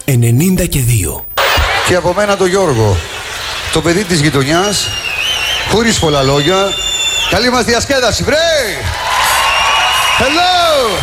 92. Και από μένα τον Γιώργο, το παιδί της γειτονιάς, χωρίς πολλά λόγια. Καλή μας διασκέδαση, βρε! Hello!